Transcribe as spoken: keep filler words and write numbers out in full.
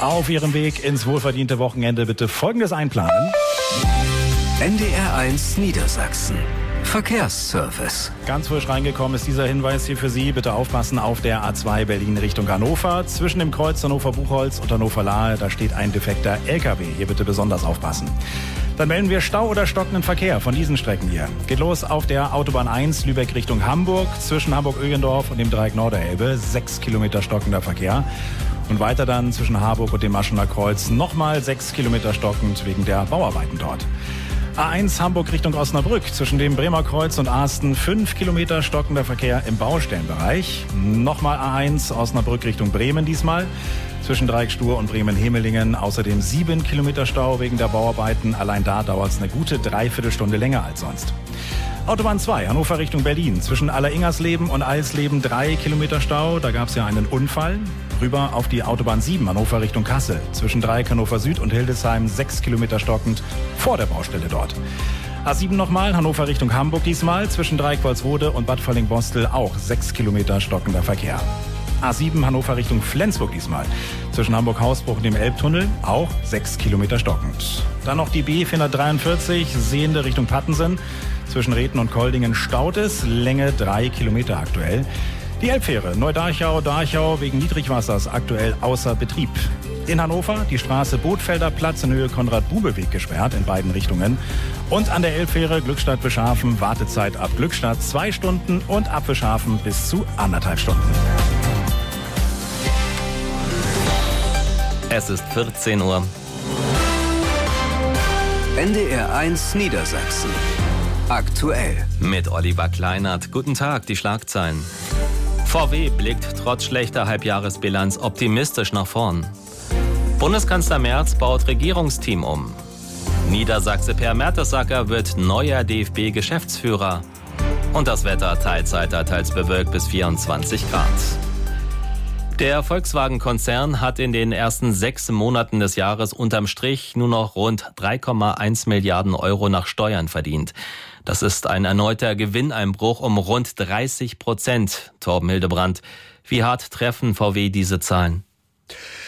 Auf Ihrem Weg ins wohlverdiente Wochenende bitte Folgendes einplanen. N D R eins Niedersachsen. Verkehrsservice. Ganz frisch reingekommen ist dieser Hinweis hier für Sie. Bitte aufpassen auf der A zwei Berlin Richtung Hannover. Zwischen dem Kreuz Hannover-Buchholz und Hannover-Lahe, da steht ein defekter L K W. Hier bitte besonders aufpassen. Dann melden wir Stau oder stockenden Verkehr von diesen Strecken hier. Geht los auf der Autobahn eins Lübeck Richtung Hamburg. Zwischen Hamburg-Ögendorf und dem Dreieck Norderelbe. Sechs Kilometer stockender Verkehr. Und weiter dann zwischen Harburg und dem Maschener Kreuz nochmal sechs Kilometer stockend wegen der Bauarbeiten dort. A eins Hamburg Richtung Osnabrück, zwischen dem Bremer Kreuz und Asten fünf Kilometer stockender Verkehr im Baustellenbereich. Nochmal A eins Osnabrück Richtung Bremen diesmal, zwischen Dreieck Stur und Bremen-Hemelingen. Außerdem sieben Kilometer Stau wegen der Bauarbeiten. Allein da dauert es eine gute Dreiviertelstunde länger als sonst. Autobahn zwei, Hannover Richtung Berlin. Zwischen Alleringersleben und Eisleben drei Kilometer Stau. Da gab es ja einen Unfall. Rüber auf die Autobahn sieben, Hannover Richtung Kassel. Zwischen Dreieck Hannover Süd und Hildesheim sechs Kilometer stockend vor der Baustelle dort. A sieben nochmal, Hannover Richtung Hamburg diesmal. Zwischen Dreieck Wolfsrode und Bad Völling-Bostel auch sechs Kilometer stockender Verkehr. A sieben Hannover Richtung Flensburg diesmal. Zwischen Hamburg-Hausbruch und dem Elbtunnel auch sechs Kilometer stockend. Dann noch die B vierhundertdreiundvierzig, Sehende Richtung Pattensen. Zwischen Reten und Koldingen staut es, Länge drei Kilometer aktuell. Die Elbfähre Neu-Darchau-Darchau wegen Niedrigwassers aktuell außer Betrieb. In Hannover die Straße Bootfelder Platz in Höhe Konrad-Bube-Weg gesperrt in beiden Richtungen. Und an der Elbfähre Glückstadt-Bischhafen Wartezeit ab Glückstadt zwei Stunden und ab Bischhafen bis zu anderthalb Stunden. Es ist vierzehn Uhr. N D R eins Niedersachsen. Aktuell. Mit Oliver Kleinert. Guten Tag, die Schlagzeilen. V W blickt trotz schlechter Halbjahresbilanz optimistisch nach vorn. Bundeskanzler Merz baut Regierungsteam um. Niedersachse Per Mertesacker wird neuer D F B-Geschäftsführer. Und das Wetter Teilzeiter, teils bewölkt bis vierundzwanzig Grad. Der Volkswagen-Konzern hat in den ersten sechs Monaten des Jahres unterm Strich nur noch rund drei Komma eins Milliarden Euro nach Steuern verdient. Das ist ein erneuter Gewinneinbruch um rund dreißig Prozent. Torben Hildebrandt, wie hart treffen V W diese Zahlen?